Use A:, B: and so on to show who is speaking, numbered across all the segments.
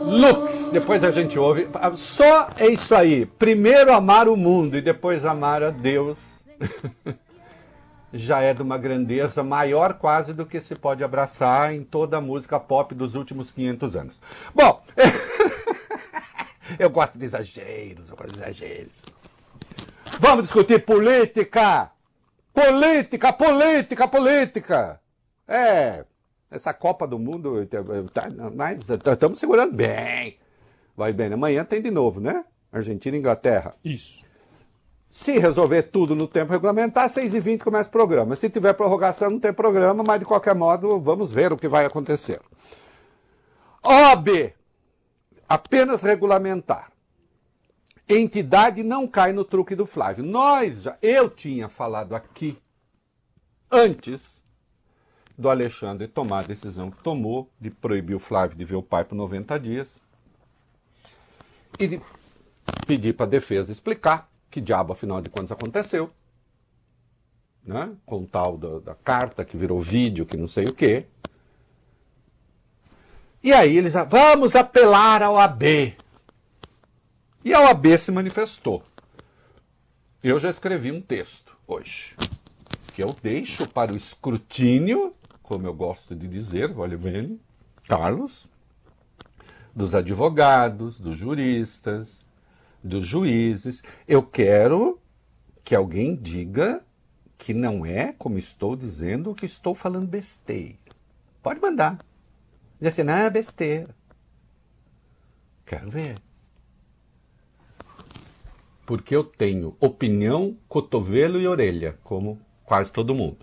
A: Lux, depois a gente ouve. Só é isso aí. Primeiro amar o mundo e depois amar a Deus. Já é de uma grandeza maior quase do que se pode abraçar em toda a música pop dos últimos 500 anos. Bom, eu gosto de exageros, Vamos discutir política! Política! Essa Copa do Mundo, estamos segurando bem. Vai bem, amanhã tem de novo, né? Argentina e Inglaterra.
B: Isso.
A: Se resolver tudo no tempo regulamentar, 6h20 começa o programa. Se tiver prorrogação, não tem programa, mas de qualquer modo, vamos ver o que vai acontecer. OAB, apenas regulamentar. Entidade não cai no truque do Flávio. Eu tinha falado aqui, antes do Alexandre tomar a decisão que tomou, de proibir o Flávio de ver o pai por 90 dias, e de pedir para a defesa explicar que diabo, afinal de contas, aconteceu, né? Com o tal da carta que virou vídeo, que não sei o quê. E aí eles vamos apelar ao AB. E a OAB se manifestou. Eu já escrevi um texto hoje, que eu deixo para o escrutínio, como eu gosto de dizer, olha bem, Carlos, dos advogados, dos juristas, dos juízes. Eu quero que alguém diga que não é, como estou dizendo, que estou falando besteira. Pode mandar. Diz assim, não é besteira. Quero ver. Porque eu tenho opinião, cotovelo e orelha, como quase todo mundo.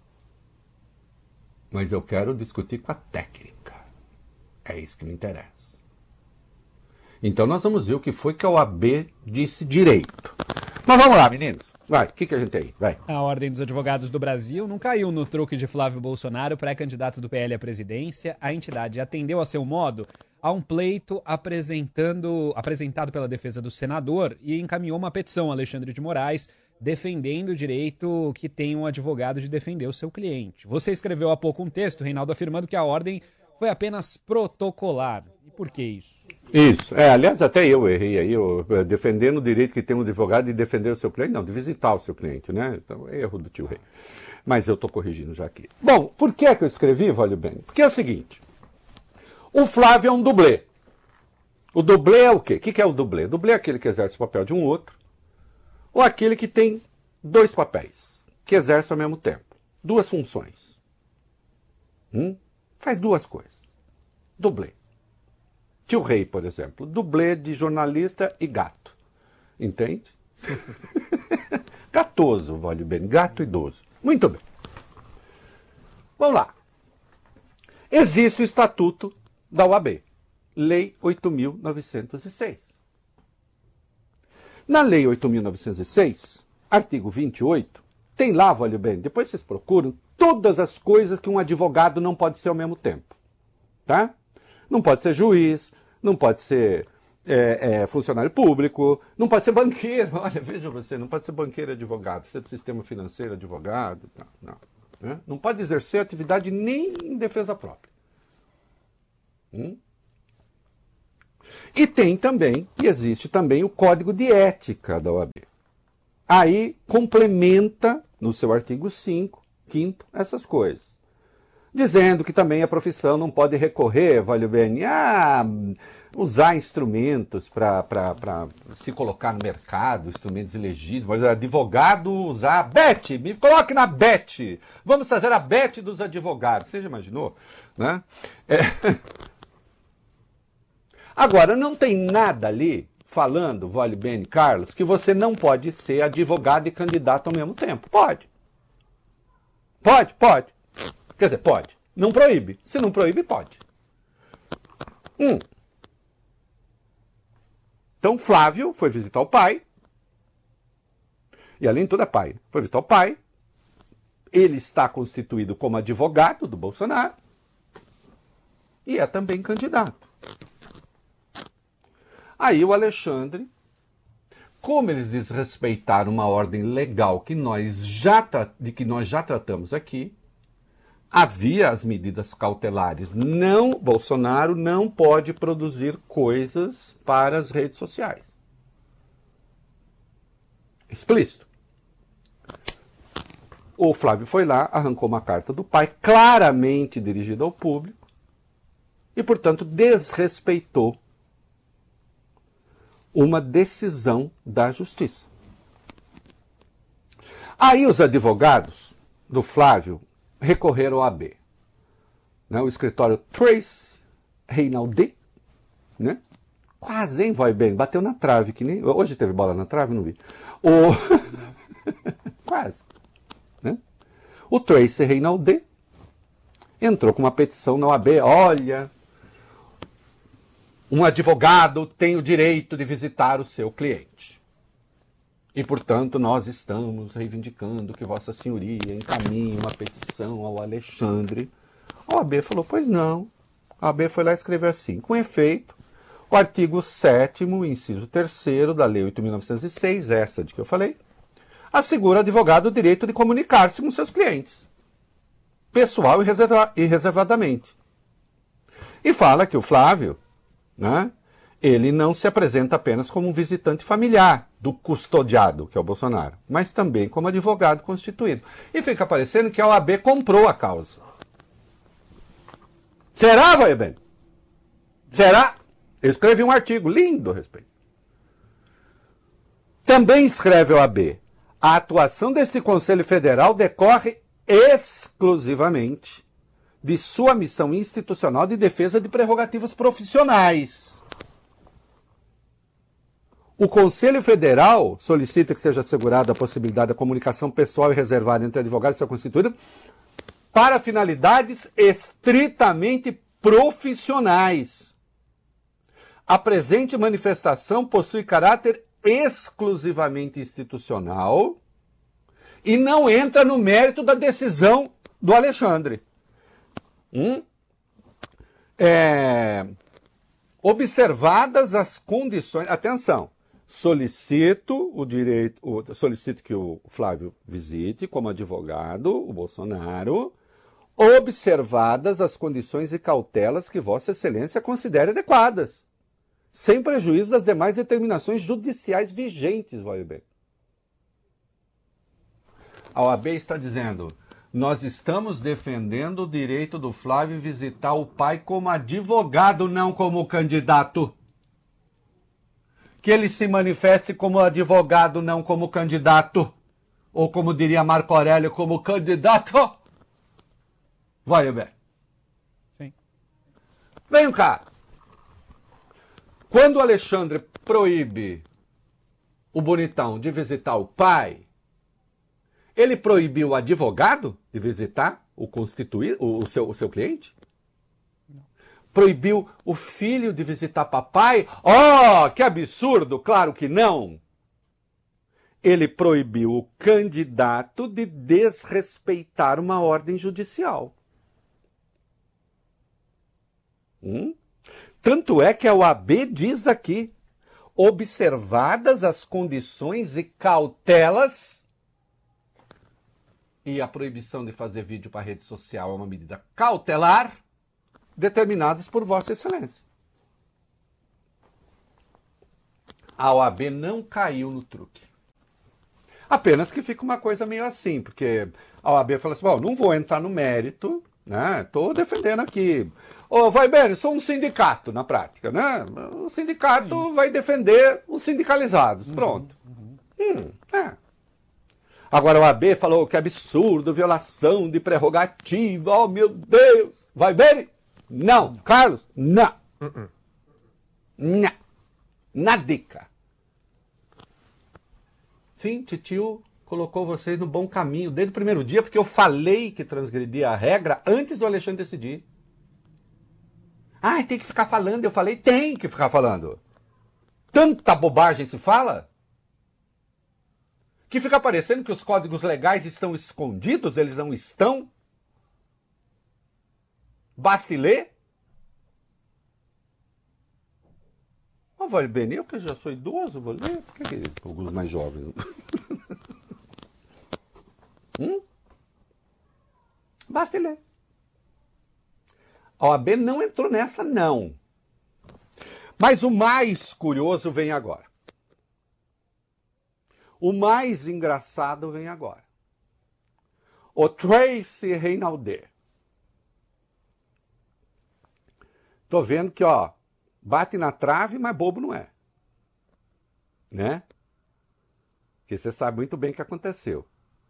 A: Mas eu quero discutir com a técnica. É isso que me interessa. Então nós vamos ver o que foi que a OAB disse direito. Mas vamos lá, meninos. Vai, o que a gente tem aí? Vai.
B: A Ordem dos Advogados do Brasil não caiu no truque de Flávio Bolsonaro, pré-candidato do PL à presidência. A entidade atendeu a seu modo a um pleito apresentado pela defesa do senador e encaminhou uma petição a Alexandre de Moraes defendendo o direito que tem um advogado de defender o seu cliente. Você escreveu há pouco um texto, Reinaldo, afirmando que a ordem foi apenas protocolar. E por que isso?
A: Isso. Aliás, até eu errei aí, defendendo o direito que tem um advogado de defender o seu cliente, não, de visitar o seu cliente, né? Então, erro do tio Rei. Mas eu estou corrigindo já aqui. Bom, por que eu escrevi, Vale bem? Porque é o seguinte, o Flávio é um dublê. O dublê é o quê? O que é o dublê? O dublê é aquele que exerce o papel de um outro, ou aquele que tem dois papéis, que exerce ao mesmo tempo, duas funções. Faz duas coisas. Dublê. Tio Rei, por exemplo, dublê de jornalista e gato. Entende? Gatoso, vale bem, gato idoso. Muito bem. Vamos lá. Existe o Estatuto da OAB, Lei 8.906. Na Lei 8.906, artigo 28, tem lá, vale bem, depois vocês procuram, todas as coisas que um advogado não pode ser ao mesmo tempo. Tá? Não pode ser juiz, não pode ser funcionário público, não pode ser banqueiro. Olha, veja você, não pode ser banqueiro e advogado, ser do sistema financeiro advogado. Não. Né? Não pode exercer atividade nem em defesa própria. E tem também, e existe também o Código de Ética da OAB. Aí complementa, no seu artigo 5º, essas coisas. Dizendo que também a profissão não pode recorrer, vale bem, a usar instrumentos para se colocar no mercado, instrumentos ilegítimos, advogado usar BET, me coloque na BET, vamos fazer a BET dos advogados, você já imaginou? Né? Agora, não tem nada ali falando, vale bem, Carlos, que você não pode ser advogado e candidato ao mesmo tempo. Pode. Pode. Quer dizer, pode. Não proíbe. Se não proíbe, pode. Então, Flávio foi visitar o pai. E além de tudo é pai. Foi visitar o pai. Ele está constituído como advogado do Bolsonaro. E é também candidato. Aí o Alexandre, como eles desrespeitaram uma ordem legal de que nós já tratamos aqui, havia as medidas cautelares. Não, Bolsonaro não pode produzir coisas para as redes sociais. Explícito. O Flávio foi lá, arrancou uma carta do pai, claramente dirigida ao público, e, portanto, desrespeitou uma decisão da justiça. Aí os advogados do Flávio recorreram ao AB. Né? O escritório Trace Reinaldi, né? Quase, hein, vai bem, bateu na trave, que nem... Hoje teve bola na trave, não vi. Quase. Né? O Trace Reinaldi entrou com uma petição na OAB. Olha, um advogado tem o direito de visitar o seu cliente. E, portanto, nós estamos reivindicando que Vossa Senhoria encaminhe uma petição ao Alexandre. A OAB falou, pois não. A OAB foi lá e escreveu assim, com efeito, o artigo 7º, inciso 3º da Lei 8.906, essa de que eu falei, assegura ao advogado o direito de comunicar-se com seus clientes, pessoal e reservadamente. E fala que o Flávio, né, ele não se apresenta apenas como um visitante familiar do custodiado, que é o Bolsonaro, mas também como advogado constituído. E fica parecendo que a OAB comprou a causa. Será, vai bem? Será? Eu escrevi um artigo lindo a respeito. Também escreve a OAB. A atuação deste Conselho Federal decorre exclusivamente de sua missão institucional de defesa de prerrogativas profissionais. O Conselho Federal solicita que seja assegurada a possibilidade da comunicação pessoal e reservada entre advogado e seu constituído para finalidades estritamente profissionais. A presente manifestação possui caráter exclusivamente institucional e não entra no mérito da decisão do Alexandre. Observadas as condições... Atenção! Solicito que o Flávio visite como advogado o Bolsonaro, observadas as condições e cautelas que Vossa Excelência considere adequadas, sem prejuízo das demais determinações judiciais vigentes, vai bem. A OAB está dizendo, nós estamos defendendo o direito do Flávio visitar o pai como advogado, não como candidato. Que ele se manifeste como advogado, não como candidato. Ou como diria Marco Aurélio, como candidato. Vai, bem.
B: Sim.
A: Venham cá. Quando o Alexandre proíbe o bonitão de visitar o pai, ele proibiu o advogado de visitar o seu cliente? Não. Proibiu o filho de visitar papai? Oh, que absurdo! Claro que não! Ele proibiu o candidato de desrespeitar uma ordem judicial. Tanto é que a OAB diz aqui, observadas as condições e cautelas, e a proibição de fazer vídeo para rede social é uma medida cautelar, determinadas por Vossa Excelência. A OAB não caiu no truque. Apenas que fica uma coisa meio assim, porque a OAB fala assim, bom, não vou entrar no mérito, né? Estou defendendo aqui. Vai bem, sou um sindicato na prática, né? O sindicato vai defender os sindicalizados, pronto. Agora o OAB falou que absurdo, violação de prerrogativa, oh meu Deus, vai bem? Não, Carlos, não. Não. Nadica. Sim, titio colocou vocês no bom caminho desde o primeiro dia, porque eu falei que transgredia a regra antes do Alexandre decidir. Tem que ficar falando. Eu falei, tem que ficar falando. Tanta bobagem se fala que fica parecendo que os códigos legais estão escondidos, eles não estão. Basta ler. Vale bem, eu que já sou idoso, vou ler. Por que alguns mais jovens? Basta ler. A OAB não entrou nessa, não. Mas o mais curioso vem agora. O mais engraçado vem agora. O Tracy Reinaldi. Tô vendo que, ó, bate na trave, mas bobo não é. Né? Porque você sabe muito bem o que aconteceu.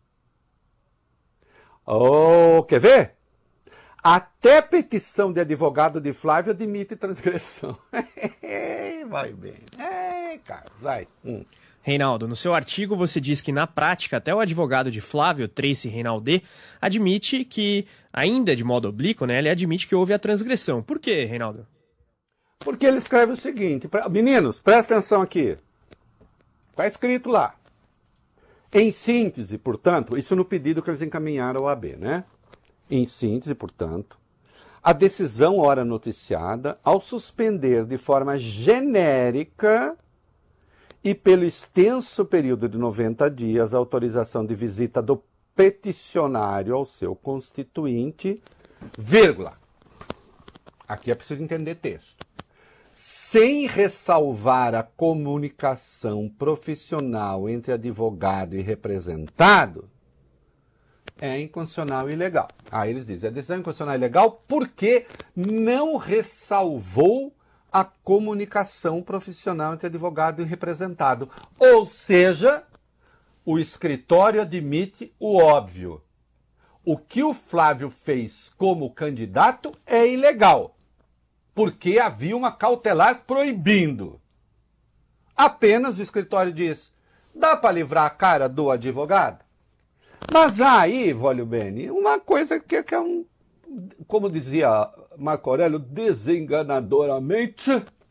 A: Oh, quer ver? Até petição de advogado de Flávio admite transgressão. Vai bem. Cara, vai.
C: Reinaldo, no seu artigo você diz que, na prática, até o advogado de Flávio, Tracy Reinaldi, admite que, ainda de modo oblíquo, né, ele admite que houve a transgressão. Por quê, Reinaldo?
A: Porque ele escreve o seguinte, meninos, presta atenção aqui. Está escrito lá. Em síntese, portanto, isso no pedido que eles encaminharam ao AB, né? Em síntese, portanto, a decisão ora noticiada, ao suspender de forma genérica e pelo extenso período de 90 dias a autorização de visita do peticionário ao seu constituinte, vírgula. Aqui é preciso entender texto. Sem ressalvar a comunicação profissional entre advogado e representado, é inconstitucional e ilegal. Aí eles dizem, a decisão é inconstitucional e ilegal porque não ressalvou a comunicação profissional entre advogado e representado. Ou seja, o escritório admite o óbvio. O que o Flávio fez como candidato é ilegal, porque havia uma cautelar proibindo. Apenas o escritório diz, dá para livrar a cara do advogado? Mas aí, Vólio Bene, uma coisa que é como dizia Marco Aurélio, desenganadoramente,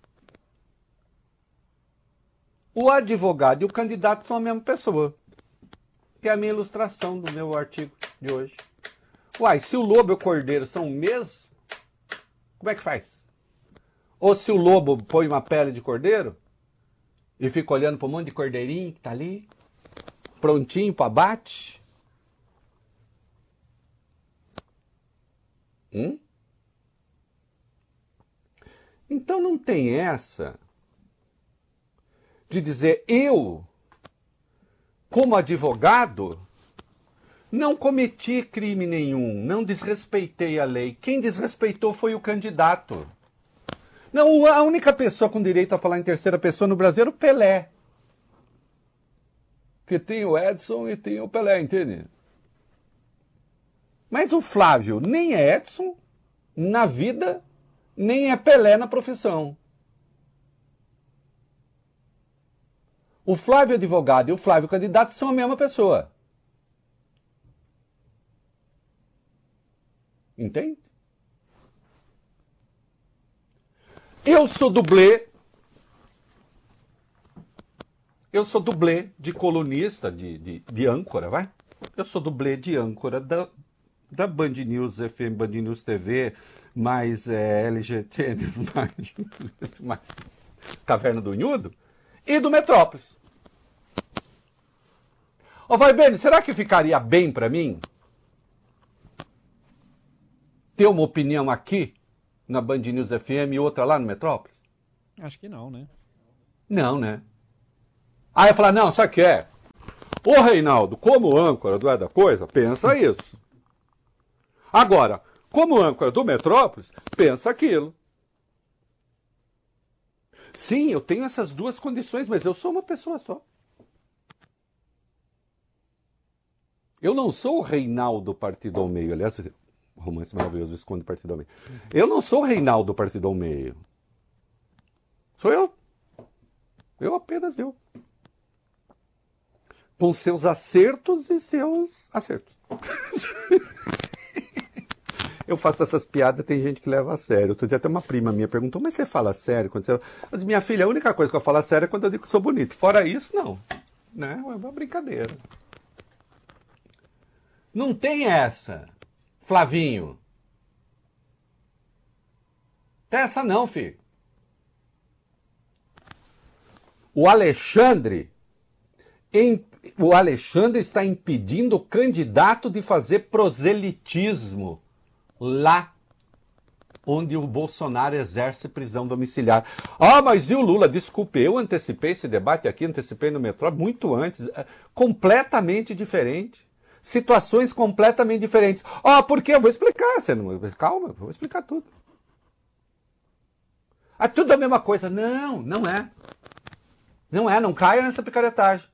A: o advogado e o candidato são a mesma pessoa. Que é a minha ilustração do meu artigo de hoje. Uai, se o lobo e o cordeiro são o mesmo, como é que faz? Ou se o lobo põe uma pele de cordeiro e fica olhando para um monte de cordeirinho que está ali, prontinho para abate. Então não tem essa de dizer eu, como advogado, não cometi crime nenhum, não desrespeitei a lei. Quem desrespeitou foi o candidato. Não, a única pessoa com direito a falar em terceira pessoa no Brasil era o Pelé. Porque tem o Edson e tem o Pelé, entende? Mas o Flávio nem é Edson na vida, nem é Pelé na profissão. O Flávio advogado e o Flávio candidato são a mesma pessoa. Entende? Eu sou dublê de colunista, de âncora, vai? Eu sou dublê de âncora da Band News FM, Band News TV, mais LGT, mais Caverna do Unhudo, e do Metrópolis. Ô, vai bem, será que ficaria bem para mim ter uma opinião aqui na Band News FM e outra lá no Metrópolis?
B: Acho que não, né?
A: Não, né? Aí eu falar, não, sabe o que é? Ô, Reinaldo, como âncora do É da Coisa, pensa isso. Agora, como âncora do Metrópolis, pensa aquilo. Sim, eu tenho essas duas condições, mas eu sou uma pessoa só. Eu não sou o Reinaldo Partido ao Meio. Aliás, romance maravilhoso, esconde Partido ao Meio. Eu não sou o Reinaldo Partido ao Meio. Sou eu. Eu apenas eu. Com seus acertos e seus acertos. Eu faço essas piadas, tem gente que leva a sério. Outro dia até uma prima minha perguntou, mas você fala sério? Quando você... Mas minha filha, a única coisa que eu falo sério é quando eu digo que sou bonito. Fora isso, não. Né? É uma brincadeira. Não tem essa, Flavinho. Tem essa não, filho. O Alexandre está impedindo o candidato de fazer proselitismo lá onde o Bolsonaro exerce prisão domiciliar. Ah, mas e o Lula? Desculpe, eu antecipei esse debate aqui, antecipei no metrô muito antes, completamente diferente. Situações completamente diferentes. Ah, por quê? Eu vou explicar. Você não... Calma, eu vou explicar tudo. Ah, tudo a mesma coisa. Não, não é. Não é, não caia nessa picaretagem.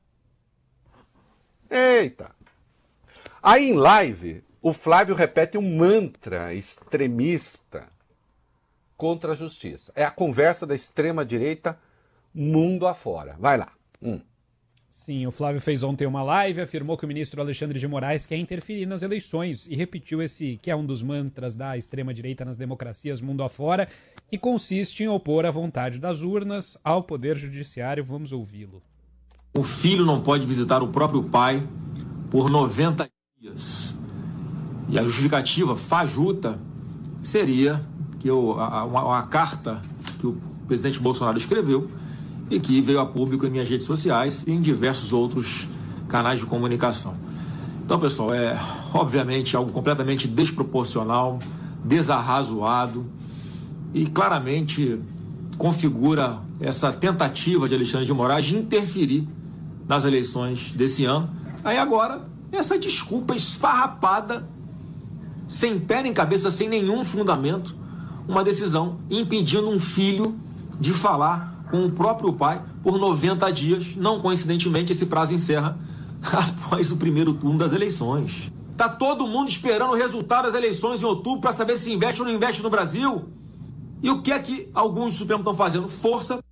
A: Eita. Aí em live, o Flávio repete um mantra extremista contra a justiça. É a conversa da extrema-direita mundo afora. Vai lá.
B: Sim, o Flávio fez ontem uma live, afirmou que o ministro Alexandre de Moraes quer interferir nas eleições e repetiu esse que é um dos mantras da extrema-direita nas democracias mundo afora, que consiste em opor a vontade das urnas ao poder judiciário. Vamos ouvi-lo.
D: O filho não pode visitar o próprio pai por 90 dias. E a justificativa fajuta seria que uma carta que o presidente Bolsonaro escreveu e que veio a público em minhas redes sociais e em diversos outros canais de comunicação. Então, pessoal, é obviamente algo completamente desproporcional, desarrazoado e claramente configura essa tentativa de Alexandre de Moraes de interferir nas eleições desse ano. Aí agora, essa desculpa esfarrapada, sem pé nem cabeça, sem nenhum fundamento, uma decisão impedindo um filho de falar com o próprio pai por 90 dias. Não coincidentemente, esse prazo encerra após o primeiro turno das eleições. Tá todo mundo esperando o resultado das eleições em outubro para saber se investe ou não investe no Brasil. E o que é que alguns do Supremo estão fazendo? Força.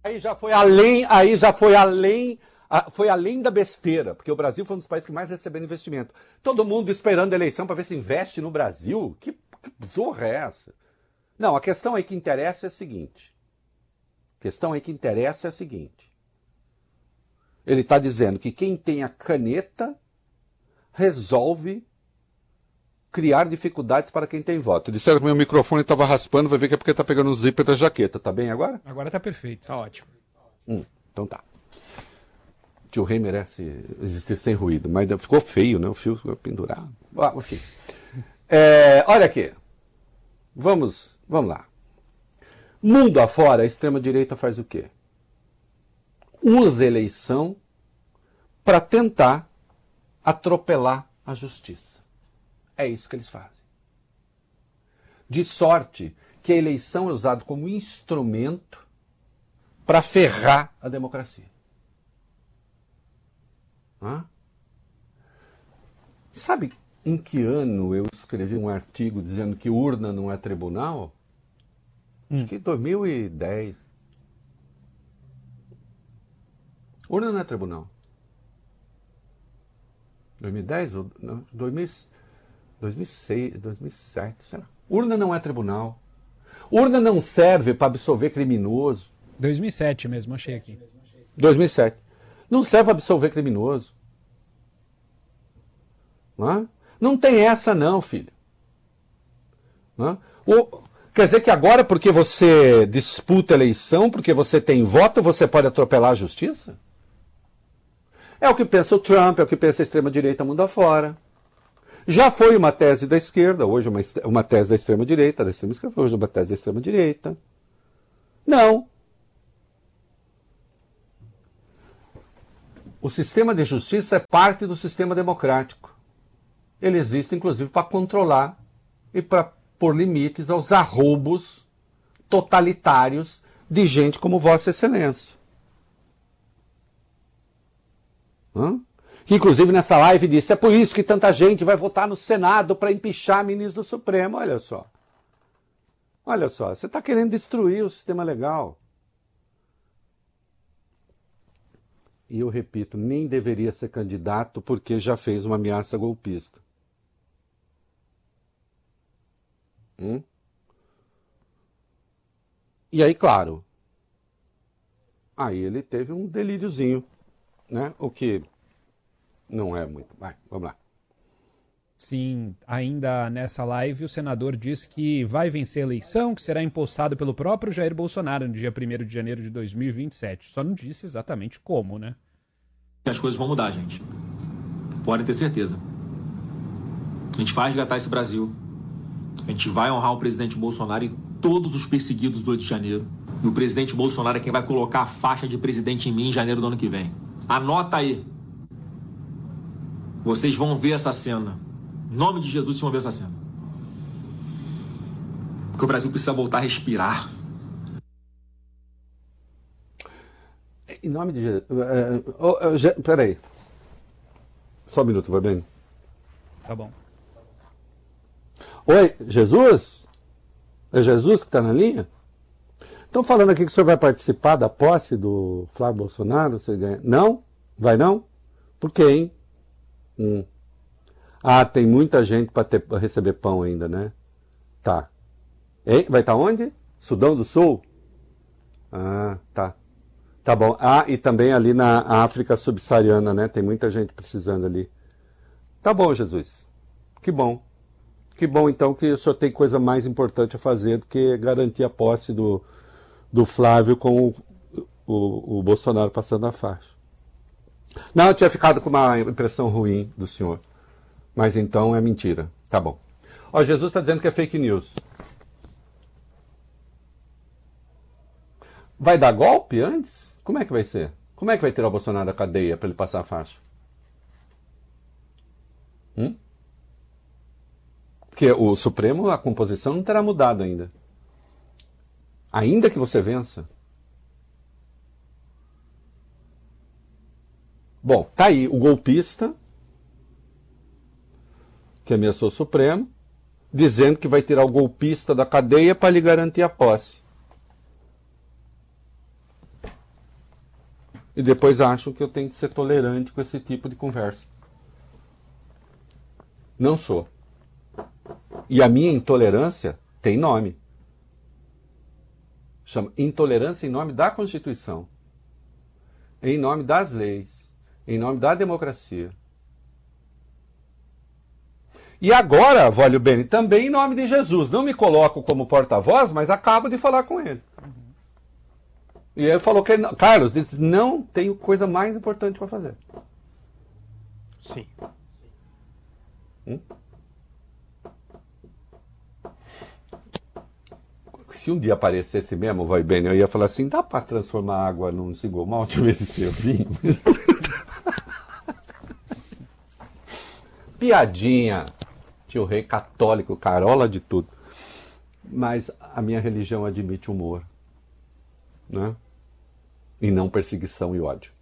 A: Foi além da besteira, porque o Brasil foi um dos países que mais recebeu investimento. Todo mundo esperando a eleição para ver se investe no Brasil? Que zorra é essa? Não, a questão aí que interessa é a seguinte. Ele está dizendo que quem tem a caneta resolve criar dificuldades para quem tem voto. Disseram que meu microfone estava raspando, vai ver que é porque está pegando o zíper da jaqueta. Tá bem agora?
B: Agora tá perfeito.
C: Tá ótimo.
A: Então tá. Tio Rei merece existir sem ruído, mas ficou feio, né? O fio ficou pendurado. Enfim. Olha aqui. Vamos lá. Mundo afora, a extrema-direita faz o quê? Usa a eleição para tentar atropelar a justiça. É isso que eles fazem. De sorte que a eleição é usada como instrumento para ferrar a democracia. Sabe em que ano eu escrevi um artigo dizendo que urna não é tribunal? Acho que 2010. Urna não é tribunal. 2010 ou não, 2006, 2007, sei lá. Urna não é tribunal. Urna não serve para absolver criminoso.
B: 2007 mesmo, achei aqui.
A: 2007. Não serve para absolver criminoso. Não tem essa não, filho. Quer dizer que agora, porque você disputa eleição, porque você tem voto, você pode atropelar a justiça? É o que pensa o Trump, é o que pensa a extrema-direita mundo afora. Já foi uma tese da esquerda, hoje uma tese da extrema-direita, da extrema-esquerda, hoje uma tese da extrema-direita. Não. O sistema de justiça é parte do sistema democrático. Ele existe, inclusive, para controlar e para pôr limites aos arroubos totalitários de gente como Vossa Excelência. Que, inclusive, nessa live disse, é por isso que tanta gente vai votar no Senado para empichar ministro do Supremo. Olha só. Olha só, você está querendo destruir o sistema legal. E eu repito, nem deveria ser candidato porque já fez uma ameaça golpista. E aí, claro, aí ele teve um delíriozinho, né? O que não é muito. Vai, vamos lá.
B: Sim, ainda nessa live o senador diz que vai vencer a eleição, que será empossado pelo próprio Jair Bolsonaro no dia 1º de janeiro de 2027. Só não disse exatamente como, né?
D: As coisas vão mudar, gente. Podem ter certeza. A gente vai resgatar esse Brasil. A gente vai honrar o presidente Bolsonaro e todos os perseguidos do 8 de janeiro. E o presidente Bolsonaro é quem vai colocar a faixa de presidente em mim em janeiro do ano que vem. Anota aí. Vocês vão ver essa cena. Em nome de Jesus, vocês vão ver essa cena. Porque o Brasil precisa voltar a respirar.
A: Em nome de Jesus. Peraí. Só um minuto, vai bem?
B: Tá bom.
A: Oi, Jesus? É Jesus que está na linha? Estão falando aqui que o senhor vai participar da posse do Flávio Bolsonaro? Você ganha. Não? Vai não? Por quê, hein? Ah, tem muita gente para receber pão ainda, né? Tá. Hein? Vai estar onde? Sudão do Sul? Ah, tá. Tá bom. Ah, e também ali na África subsaariana, né? Tem muita gente precisando ali. Tá bom, Jesus. Que bom. Que bom, então, que o senhor tem coisa mais importante a fazer do que garantir a posse do Flávio com o Bolsonaro passando a faixa. Não, eu tinha ficado com uma impressão ruim do senhor. Mas então é mentira. Tá bom. Ó, Jesus está dizendo que é fake news. Vai dar golpe antes? Como é que vai ser? Como é que vai tirar o Bolsonaro da cadeia para ele passar a faixa? Porque o Supremo, a composição não terá mudado ainda. Ainda que você vença. Bom, tá aí o golpista que ameaçou o Supremo, dizendo que vai tirar o golpista da cadeia para lhe garantir a posse. E depois acham que eu tenho que ser tolerante com esse tipo de conversa. Não sou. E a minha intolerância tem nome. Chama intolerância em nome da Constituição. Em nome das leis. Em nome da democracia. E agora, Vólio Bene, também em nome de Jesus. Não me coloco como porta-voz, mas acabo de falar com ele. E ele falou que... Carlos disse, não tenho coisa mais importante para fazer.
C: Sim.
A: Se um dia aparecesse mesmo, vai bem, eu ia falar assim, dá para transformar água num single-malt em vez de ser vinho? Piadinha. Tio Rei católico, carola de tudo. Mas a minha religião admite humor. Né? E não perseguição e ódio.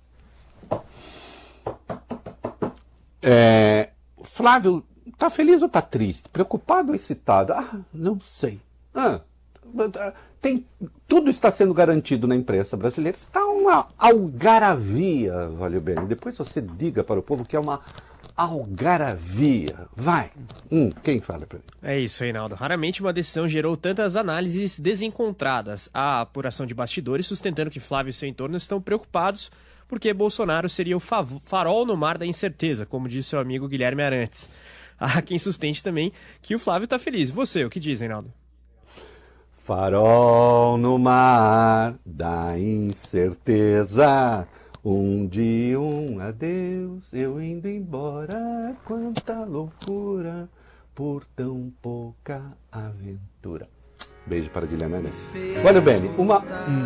A: Flávio, tá feliz ou tá triste? Preocupado ou excitado? Ah, não sei. Tudo está sendo garantido na imprensa brasileira. Está uma algaravia, Vale bem. Depois você diga para o povo que é uma algaravia. Vai. Quem fala para mim?
C: É isso, Reinaldo. Raramente uma decisão gerou tantas análises desencontradas. A apuração de bastidores sustentando que Flávio e seu entorno estão preocupados porque Bolsonaro seria o farol no mar da incerteza, como disse seu amigo Guilherme Arantes. Há quem sustente também que o Flávio está feliz. Você, o que diz, Reinaldo?
A: Farol no mar da incerteza, de um adeus, eu indo embora, quanta loucura, por tão pouca aventura. Beijo para Guilherme Arantes. Olha bem,